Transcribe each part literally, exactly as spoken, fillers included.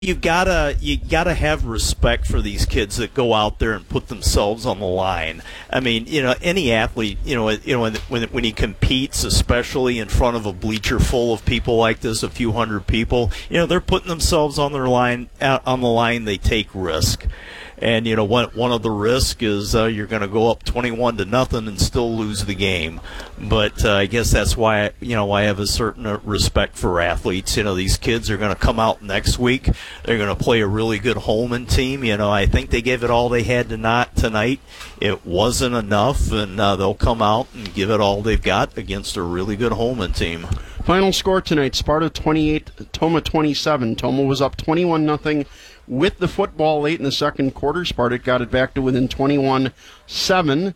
You gotta you gotta have respect for these kids that go out there and put themselves on the line. I mean, you know, any athlete, you know, you know, when when, when he competes, especially in front of a bleacher full of people like this, a few hundred people, you know, they're putting themselves on their line on the line. They take risk. And, you know, one, one of the risks is uh, you're going to go up twenty-one to nothing and still lose the game. But uh, I guess that's why, you know, I have a certain respect for athletes. You know, these kids are going to come out next week. They're going to play a really good Holman team. You know, I think they gave it all they had to not tonight. It wasn't enough, and uh, they'll come out and give it all they've got against a really good Holman team. Final score tonight, Sparta twenty-eight, Toma twenty-seven. Toma was up twenty-one nothing with the football late in the second quarter. Sparta got it back to within twenty-one seven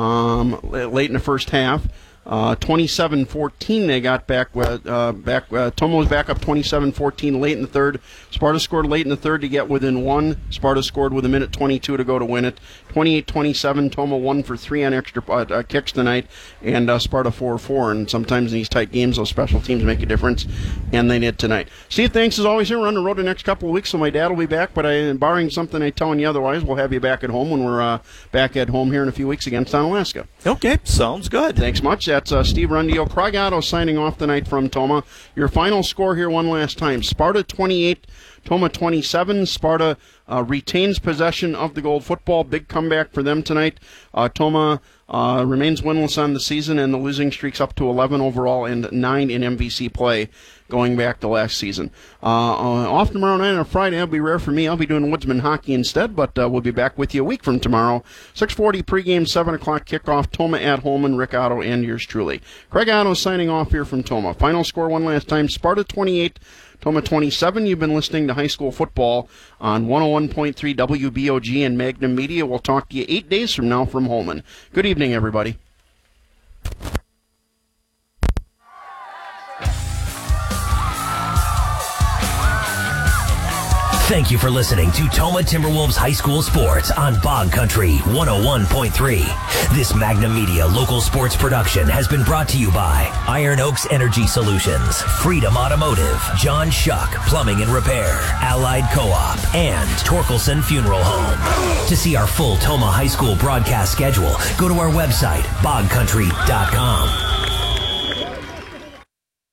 um, late in the first half. Uh, twenty-seven fourteen they got back. Uh, back uh, Toma was back up twenty-seven fourteen late in the third. Sparta scored late in the third to get within one. Sparta scored with a minute twenty-two to go to win it. twenty-eight twenty-seven, Toma one for three on extra uh, uh, kicks tonight, and uh, Sparta four four. And sometimes in these tight games, those special teams make a difference, and they did tonight. Steve, thanks as always. Here we're on the road the next couple of weeks, so my dad will be back. But I, barring something I telling you otherwise, we'll have you back at home when we're uh, back at home here in a few weeks against Onalaska. Okay, sounds good. Thanks much. That's uh, Steve Rundio. Craig Otto signing off tonight from Toma. Your final score here one last time. Sparta twenty-eight, Toma twenty-seven. Sparta uh, retains possession of the gold football. Big comeback for them tonight. Uh, Toma uh, remains winless on the season, and the losing streak's up to eleven overall and nine in M V C play going back to last season. Uh, uh, off tomorrow night on a Friday. It'll be rare for me. I'll be doing Woodsman hockey instead, but uh, we'll be back with you a week from tomorrow. six forty pregame, seven o'clock kickoff. Toma at Holman. Rick Otto and yours truly. Craig Otto signing off here from Toma. Final score one last time. Sparta twenty-eight, Toma twenty-seven. You've been listening to High School Football on one oh one point three W B O G and Magnum Media. We'll talk to you eight days from now from Holman. Good evening, everybody. Thank you for listening to Toma Timberwolves High School Sports on Bog Country one oh one point three. This Magnum Media local sports production has been brought to you by Iron Oaks Energy Solutions, Freedom Automotive, John Shuck Plumbing and Repair, Allied Co-op, and Torkelson Funeral Home. To see our full Toma High School broadcast schedule, go to our website, bog country dot com.